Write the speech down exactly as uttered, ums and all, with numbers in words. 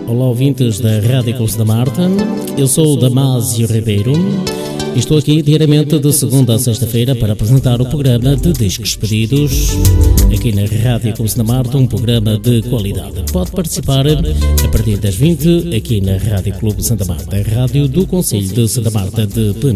Olá, ouvintes da Rádio Clube Santa Marta. Eu sou o Damásio Ribeiro e estou aqui diariamente de segunda a sexta-feira para apresentar o programa de Discos Pedidos aqui na Rádio Clube Santa Marta, um programa de qualidade. Pode participar a partir das vinte aqui na Rádio Clube Santa Marta, a rádio do Concelho de Santa Marta de Penafiel.